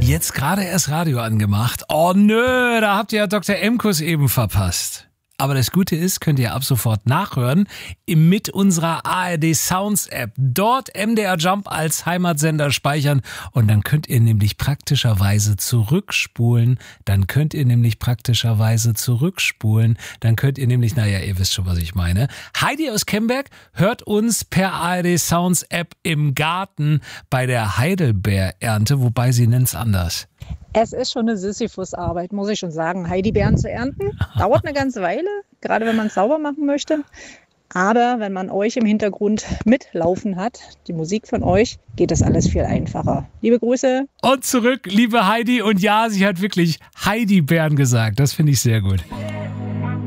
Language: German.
Jetzt gerade erst Radio angemacht. Oh nö, da habt ihr ja Dr. Emkus eben verpasst. Aber das Gute ist, könnt ihr ab sofort nachhören mit unserer ARD Sounds App. Dort MDR Jump als Heimatsender speichern und dann könnt ihr nämlich praktischerweise zurückspulen. Dann könnt ihr nämlich, naja, ihr wisst schon, was ich meine. Heidi aus Kemberg hört uns per ARD Sounds App im Garten bei der Heidelbeerernte, wobei sie nennt's anders. Es ist schon eine Sisyphus-Arbeit, muss ich schon sagen. Heidelbeeren zu ernten, dauert eine ganze Weile, gerade wenn man es sauber machen möchte. Aber wenn man euch im Hintergrund mitlaufen hat, die Musik von euch, geht das alles viel einfacher. Liebe Grüße. Und zurück, liebe Heidi. Und ja, sie hat wirklich Heidelbeeren gesagt. Das finde ich sehr gut.